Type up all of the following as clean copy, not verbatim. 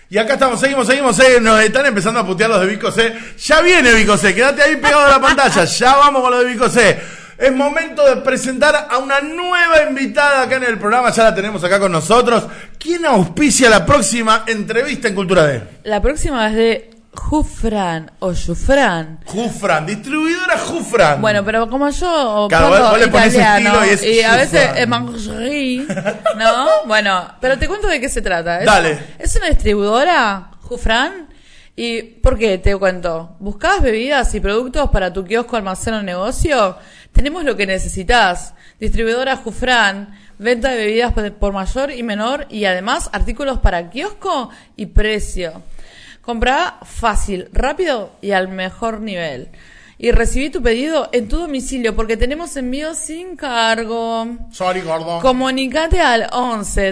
Y acá estamos, seguimos, nos están empezando a putear los de Vico C. Ya viene Vico C, quédate ahí pegado a la pantalla, ya vamos con los de Vico C. Es momento de presentar a una nueva invitada acá en el programa, ya la tenemos acá con nosotros. ¿Quién auspicia la próxima entrevista en Cultura D? La próxima es de Jufran o Jufran. Jufran, distribuidora Jufran. Bueno, pero como yo vos le pones italiano estilo y a veces Jufran. mangerie, ¿no? Bueno, pero te cuento de qué se trata. Dale. Es una distribuidora, Jufran. ¿Y por qué te cuento? ¿Buscabas bebidas y productos para tu kiosco, almacén o negocio? Tenemos lo que necesitas. Distribuidora Jufran, venta de bebidas por mayor y menor y además artículos para kiosco y precio. Comprá fácil, rápido y al mejor nivel. Y recibí tu pedido en tu domicilio porque tenemos envío sin cargo. Sorry, gordo. Comunicate al 11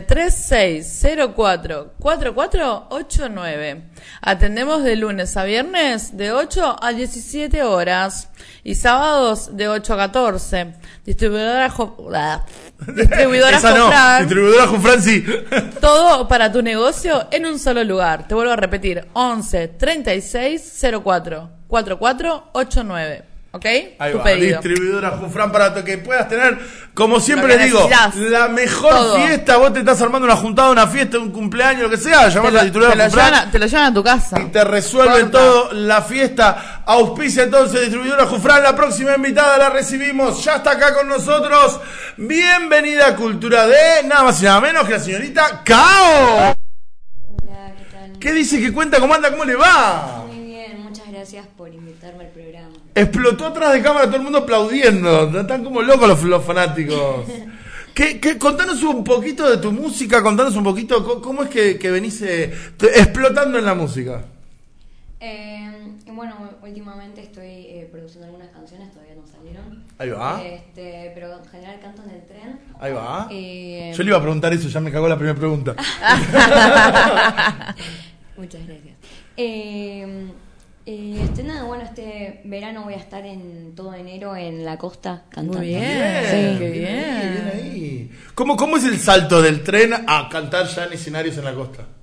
3604 4489. Atendemos de lunes a viernes de 8 a 17 horas y sábados de 8 a 14. Distribuidora Esa no, Jufran. distribuidora Jufran sí. Todo para tu negocio en un solo lugar. Te vuelvo a repetir. 11 3604 4489. ¿Ok? Ahí Tu va, pedido. distribuidora Jufran para que puedas tener, como siempre Lo que les digo, necesitas. la mejor Todo. fiesta. Vos te estás armando una juntada, una fiesta, un cumpleaños, lo que sea, llamás a la distribuidora Jufran te lo llevan a tu casa. y te resuelven Corta. todo la fiesta. Auspicia entonces distribuidora Jufran. La próxima invitada la recibimos, ya está acá con nosotros. Bienvenida a Cultura D, nada más y nada menos que la señorita Cao. Hola, ¿qué tal? ¿Qué dice? ¿Qué cuenta? ¿Cómo anda? ¿Cómo le va? Muy bien, muchas gracias por invitarme al programa. Explotó atrás de cámara todo el mundo aplaudiendo. Están como locos los fanáticos. Contanos un poquito de tu música, contanos un poquito cómo es que venís explotando en la música. Bueno, últimamente estoy produciendo algunas canciones, todavía no salieron. Ahí va. Pero en general canto en el tren. Ahí va. Eh, Yo le iba a preguntar eso, ya me cagó la primera pregunta. Muchas gracias. Nada, bueno, este verano voy a estar en todo enero en la costa cantando. Muy bien. Bien, qué bien bien. ahí. ¿Cómo es el salto del tren a cantar ya en escenarios en la costa?